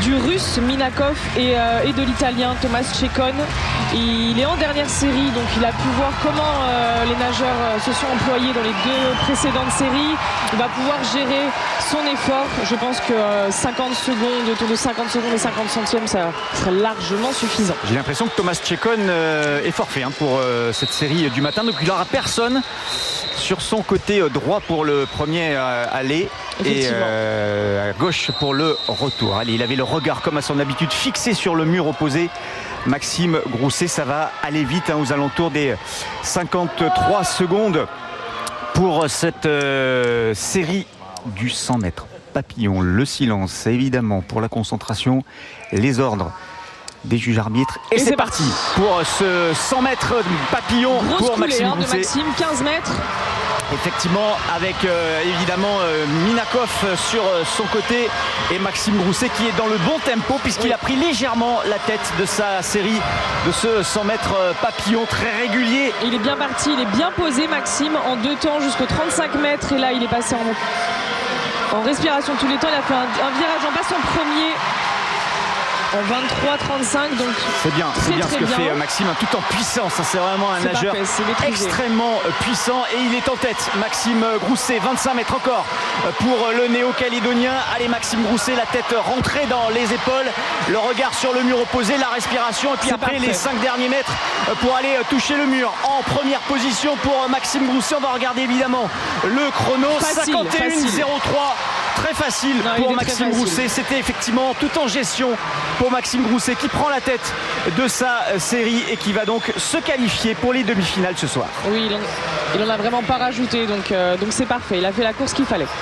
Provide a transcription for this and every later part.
du Russe Minakov et de l'Italien Thomas Cecon. Il est en dernière série, donc il a pu voir comment les nageurs se sont employés dans les 2 précédentes séries. Il va pouvoir gérer son effort. Je pense que 50 secondes, autour de 50 secondes et 50 centièmes, ça serait largement suffisant. J'ai l'impression que Thomas Cecon est forfait pour cette série du matin. Donc il n'aura personne sur son côté droit pour le premier aller et à gauche pour le retour. Allez, il avait le regard comme à son habitude fixé sur le mur opposé. Maxime Grousset, ça va aller vite aux alentours des 53 secondes pour cette série du 100 mètres papillon. Le silence, évidemment, pour la concentration, les ordres des juges arbitres. Et c'est parti pour ce 100 mètres papillon. Grosse pour Maxime Grousset. De Maxime, 15 mètres. Effectivement, avec évidemment Minakov sur son côté et Maxime Grousset qui est dans le bon tempo puisqu'il a pris légèrement la tête de sa série de ce 100 mètres papillon très régulier. Il est bien parti, il est bien posé Maxime en 2 temps jusqu'aux 35 mètres et là il est passé en respiration tous les temps. Il a fait un virage en passant premier en 23-35, donc c'est bien ce que fait Maxime, tout en puissance. C'est vraiment un nageur extrêmement puissant et il est en tête. Maxime Grousset, 25 mètres encore pour le néo-calédonien. Allez, Maxime Grousset, la tête rentrée dans les épaules, le regard sur le mur opposé, la respiration et puis après les 5 derniers mètres pour aller toucher le mur. En première position pour Maxime Grousset, on va regarder évidemment le chrono. 51-03. Très facile pour Maxime Grousset. C'était effectivement tout en gestion pour Maxime Grousset qui prend la tête de sa série et qui va donc se qualifier pour les demi-finales ce soir. Oui, il en a vraiment pas rajouté, donc c'est parfait. Il a fait la course qu'il fallait.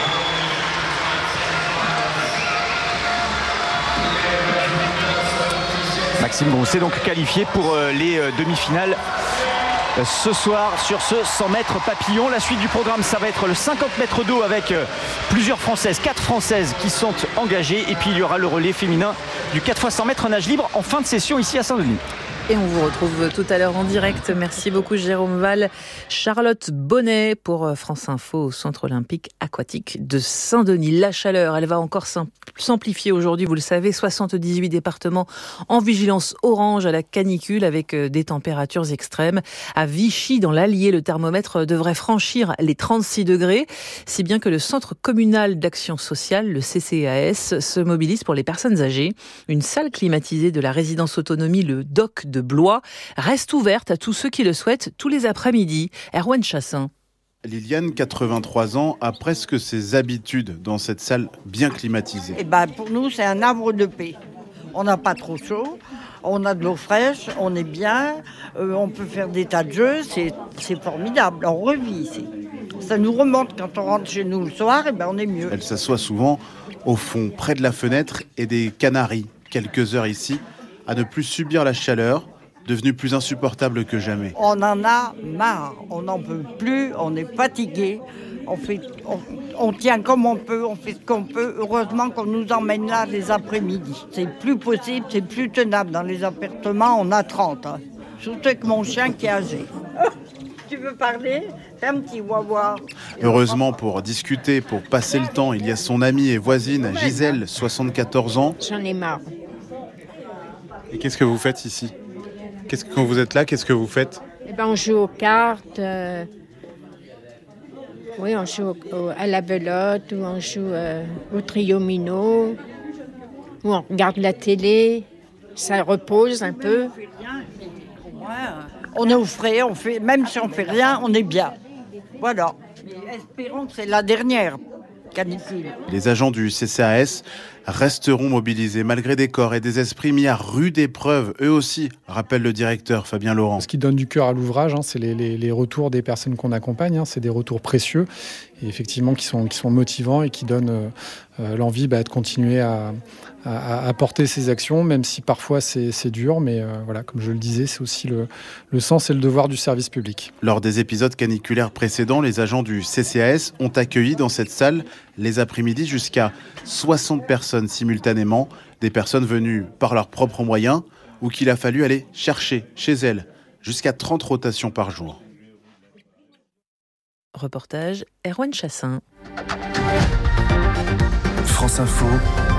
Maxime Grousset donc qualifié pour les demi-finales ce soir sur ce 100 mètres papillon. La suite du programme, ça va être le 50 mètres d'eau avec plusieurs Françaises, 4 Françaises qui sont engagées. Et puis il y aura le relais féminin du 4x100 mètres nage libre en fin de session ici à Saint-Denis. Et on vous retrouve tout à l'heure en direct. Merci beaucoup Jérôme Val. Charlotte Bonnet pour France Info au Centre Olympique Aquatique de Saint-Denis. La chaleur, elle va encore s'amplifier aujourd'hui, vous le savez. 78 départements en vigilance orange à la canicule avec des températures extrêmes. À Vichy, dans l'Allier, le thermomètre devrait franchir les 36 degrés. Si bien que le Centre communal d'action sociale, le CCAS, se mobilise pour les personnes âgées. Une salle climatisée de la résidence autonomie, le DOC de Blois, reste ouverte à tous ceux qui le souhaitent tous les après-midi. Erwan Chassin. Liliane, 83 ans, a presque ses habitudes dans cette salle bien climatisée. Pour nous, c'est un havre de paix. On n'a pas trop chaud, on a de l'eau fraîche, on est bien, on peut faire des tas de jeux, c'est formidable, on revit ici. Ça nous remonte quand on rentre chez nous le soir, on est mieux. Elle s'assoit souvent au fond, près de la fenêtre et des canaris, quelques heures ici, à ne plus subir la chaleur, devenue plus insupportable que jamais. On en a marre, on n'en peut plus, on est fatigué, on tient comme on peut, on fait ce qu'on peut. Heureusement qu'on nous emmène là les après-midi. C'est plus possible, c'est plus tenable. Dans les appartements, on a 30. Surtout avec mon chien qui est âgé. Tu veux parler ? Fais un petit wawa. Heureusement, pour discuter, pour passer le temps, il y a son amie et voisine Gisèle, 74 ans. J'en ai marre. Et qu'est-ce que vous faites ici ? Quand vous êtes là, qu'est-ce que vous faites ? On joue aux cartes. Oui, on joue à la belote, ou on joue au trio-minot, ou on regarde la télé. Ça repose un peu. On est au frais, même si on ne fait rien, on est bien. Voilà. Espérons que c'est la dernière canicule. Les agents du CCAS resteront mobilisés malgré des corps et des esprits mis à rude épreuve, eux aussi, rappelle le directeur Fabien Laurent. Ce qui donne du cœur à l'ouvrage, c'est les retours des personnes qu'on accompagne, c'est des retours précieux et effectivement qui sont motivants et qui donnent l'envie de continuer à porter ces actions, même si parfois c'est dur, mais voilà, comme je le disais, c'est aussi le sens et le devoir du service public. Lors des épisodes caniculaires précédents, les agents du CCAS ont accueilli dans cette salle les après-midi jusqu'à 60 personnes simultanément, des personnes venues par leurs propres moyens ou qu'il a fallu aller chercher chez elles, jusqu'à 30 rotations par jour. Reportage Erwan Chassin. France Info.